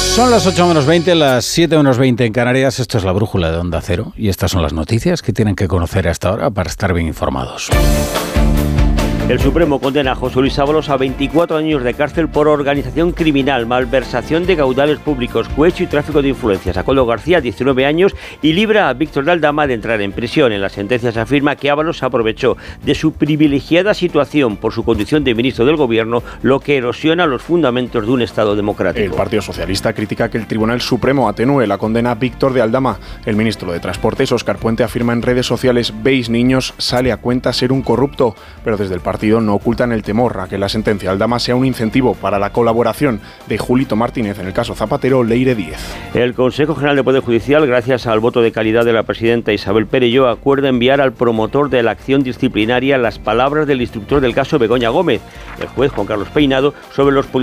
Son las 8 menos 20, las 7 menos 20 en Canarias. Esto es la brújula de Onda Cero y estas son las noticias que tienen que conocer hasta ahora para estar bien informados. El Supremo condena a José Luis Ábalos a 24 años de cárcel por organización criminal, malversación de caudales públicos, cohecho y tráfico de influencias. A Koldo García, 19 años, y libra a Víctor de Aldama de entrar en prisión. En la sentencia se afirma que Ábalos aprovechó de su privilegiada situación por su condición de ministro del Gobierno, lo que erosiona los fundamentos de un Estado democrático. El Partido Socialista critica que el Tribunal Supremo atenúe la condena a Víctor de Aldama. El ministro de Transportes, Óscar Puente, afirma en redes sociales: «Veis, niños, sale a cuenta ser un corrupto», pero desde el partido no ocultan el temor a que la sentencia Aldama sea un incentivo para la colaboración de Julito Martínez en el caso Zapatero, Leire 10. El Consejo General del Poder Judicial, gracias al voto de calidad de la presidenta Isabel Perelló, acuerda enviar al promotor de la acción disciplinaria las palabras del instructor del caso Begoña Gómez, el juez Juan Carlos Peinado, sobre los